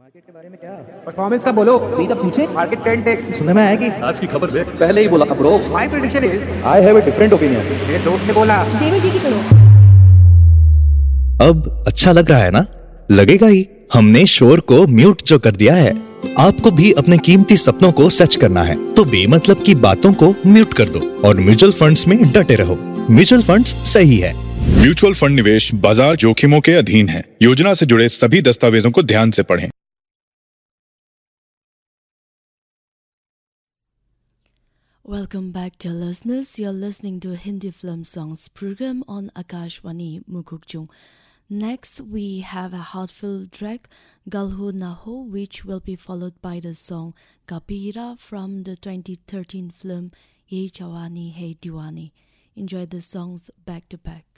Market के बारे में क्या परफॉर्मेंस का बोलो। Be the future market trend take. सुनने में आया कि आज की खबर दे, पहले ही बोला था bro. My prediction is, I have a different opinion. मेरे दोस्त ने बोला। डेविड जी की सुनो। अब अच्छा लग रहा है ना? लगेगा ही। हमने शोर को म्यूट जो कर दिया है। आपको भी अपने कीमती सपनों को सच करना है तो बेमतलब की बातों को म्यूट कर दो और म्यूचुअल फंड्स में डटे रहो। म्यूचुअल फंड्स सही है। म्यूचुअल फंड निवेश बाजार जोखिमों के अधीन है। योजना से जुड़े सभी दस्तावेजों को ध्यान से पढ़ें। Welcome back, dear listeners. You're listening to Hindi Film Songs program on Akashvani Mukukjung. Next, we have a heartfelt track, Galho Naho, which will be followed by the song Kabira from the 2013 film Ye Jawani Hai Diwani. Enjoy the songs back to back.